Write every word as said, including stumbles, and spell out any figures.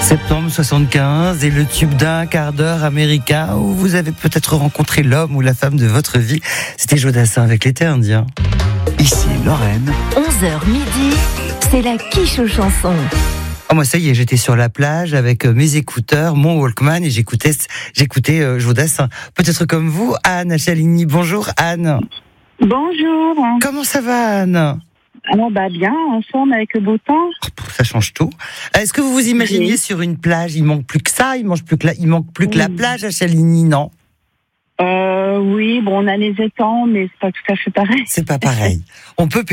Septembre soixante-quinze et le tube d'un quart d'heure américain où vous avez peut-être rencontré l'homme ou la femme de votre vie. C'était Jodassin avec l'été indien. Ici Lorraine. onze heures midi, c'est la quiche aux chansons. Oh, moi, ça y est, j'étais sur la plage avec mes écouteurs, mon Walkman et j'écoutais, j'écoutais euh, Jodassin. Peut-être comme vous, Anne à Chaligny. Bonjour Anne. Bonjour. Comment ça va Anne? Alors bah bien, en forme avec le beau temps. Oh, ça change tout. Est-ce que vous vous imaginiez Oui. sur une plage? Il manque plus que ça, il manque plus que la, il manque plus que la Oui. plage à Chaligny, non? Euh, oui, bon, on a les étangs, mais c'est pas tout à fait pareil. C'est pas pareil. On peut